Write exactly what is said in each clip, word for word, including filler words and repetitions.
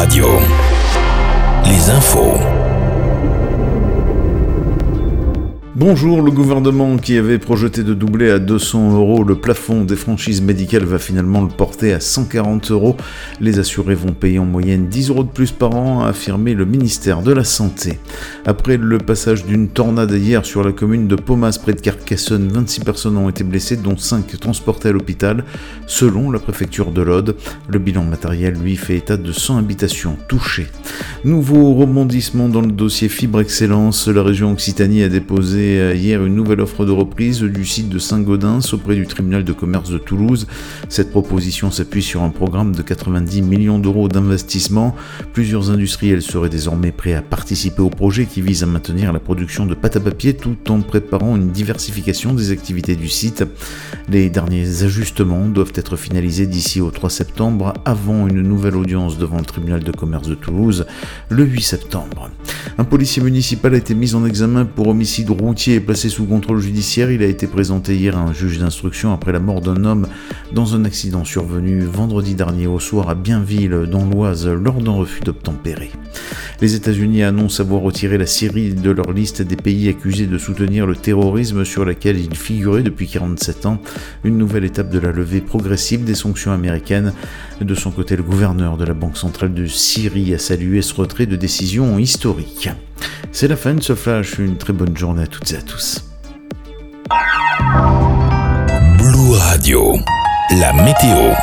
Radio. Les infos. Bonjour, le gouvernement qui avait projeté de doubler à deux cents euros le plafond des franchises médicales va finalement le porter à cent quarante euros. Les assurés vont payer en moyenne dix euros de plus par an, a affirmé le ministère de la Santé. Après le passage d'une tornade hier sur la commune de Paumas près de Carcassonne, vingt-six personnes ont été blessées, dont cinq transportées à l'hôpital, selon la préfecture de l'Aude. Le bilan matériel, lui, fait état de cent habitations touchées. Nouveau rebondissement dans le dossier Fibre Excellence. La région Occitanie a déposé hier une nouvelle offre de reprise du site de Saint-Gaudens auprès du tribunal de commerce de Toulouse. Cette proposition s'appuie sur un programme de quatre-vingt-dix millions d'euros d'investissement. Plusieurs industriels seraient désormais prêts à participer au projet qui vise à maintenir la production de pâte à papier tout en préparant une diversification des activités du site. Les derniers ajustements doivent être finalisés d'ici au trois septembre, avant une nouvelle audience devant le tribunal de commerce de Toulouse le huit septembre. Un policier municipal a été mis en examen pour homicide routier et placé sous contrôle judiciaire. Il a été présenté hier à un juge d'instruction après la mort d'un homme dans un accident survenu vendredi dernier au soir à Bienville, dans l'Oise, lors d'un refus d'obtempérer. Les États-Unis annoncent avoir retiré la Syrie de leur liste des pays accusés de soutenir le terrorisme sur laquelle ils figuraient depuis quarante-sept ans. Une nouvelle étape de la levée progressive des sanctions américaines. De son côté, le gouverneur de la Banque centrale de Syrie a salué ce retrait de décision historique. C'est la fin de ce flash, une très bonne journée à toutes et à tous. Blue Radio, la météo.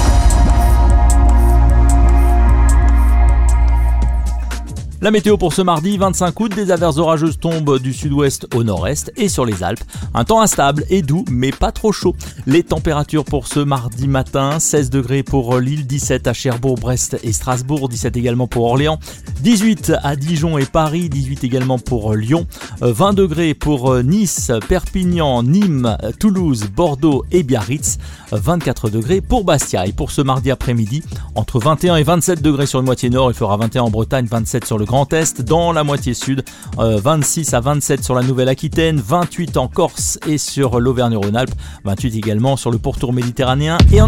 La météo pour ce mardi vingt-cinq août, des averses orageuses tombent du sud-ouest au nord-est et sur les Alpes. Un temps instable et doux, mais pas trop chaud. Les températures pour ce mardi matin, seize degrés pour Lille, dix-sept à Cherbourg, Brest et Strasbourg, dix-sept également pour Orléans, dix-huit à Dijon et Paris, dix-huit également pour Lyon, vingt degrés pour Nice, Perpignan, Nîmes, Toulouse, Bordeaux et Biarritz, vingt-quatre degrés pour Bastia. Et pour ce mardi après-midi, entre vingt et un et vingt-sept degrés sur le moitié nord, il fera vingt et un en Bretagne, vingt-sept sur le Grand Est, dans la moitié sud, euh, vingt-six à vingt-sept sur la Nouvelle-Aquitaine, vingt-huit en Corse et sur l'Auvergne-Rhône-Alpes, vingt-huit également sur le pourtour méditerranéen et en